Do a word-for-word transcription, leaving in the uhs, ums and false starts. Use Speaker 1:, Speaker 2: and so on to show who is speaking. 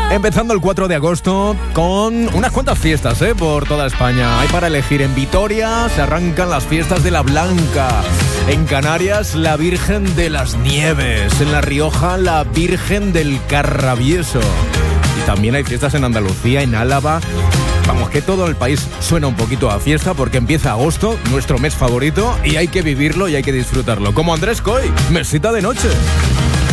Speaker 1: Empezando el cuatro de agosto con unas cuantas fiestas ¿eh? por toda España. Hay para elegir. En Vitoria se arrancan las fiestas de la Blanca. En Canarias, la Virgen de las Nieves. En La Rioja, la Virgen del Carravieso. Y también hay fiestas en Andalucía, en Álava. Vamos, que todo el país suena un poquito a fiesta porque empieza agosto, nuestro mes favorito, y hay que vivirlo y hay que disfrutarlo. Como Andrés Coy, mesita de noche.